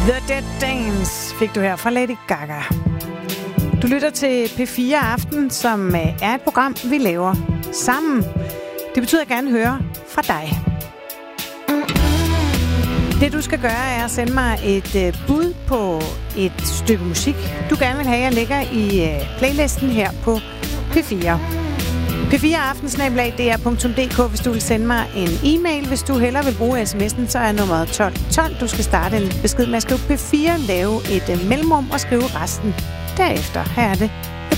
The Dead Dance fik du her fra Lady Gaga. Du lytter til P4 Aften, som er et program, vi laver sammen. Det betyder, at jeg gerne hører fra dig. Det du skal gøre er at sende mig et bud på et stykke musik, du gerne vil have, jeg lægger i playlisten her på P4. p4aften@dr.dk, hvis du vil sende mig en e-mail. Hvis du hellere vil bruge sms'en, så er nummeret 1212. Du skal starte en besked med at skrive P4, lave et mellemrum og skrive resten derefter. Her er det